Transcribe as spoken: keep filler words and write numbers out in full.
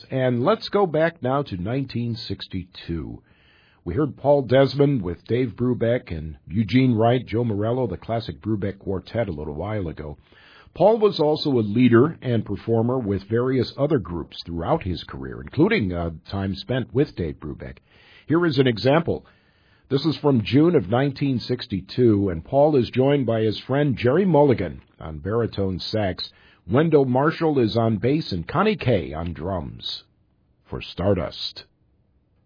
And let's go back now to nineteen sixty-two. We heard Paul Desmond with Dave Brubeck and Eugene Wright, Joe Morello, the classic Brubeck Quartet a little while ago. Paul was also a leader and performer with various other groups throughout his career, including uh, time spent with Dave Brubeck. Here is an example. This is from June of nineteen sixty-two, and Paul is joined by his friend Jerry Mulligan on baritone sax. Wendell Marshall is on bass, and Connie Kay on drums for Stardust.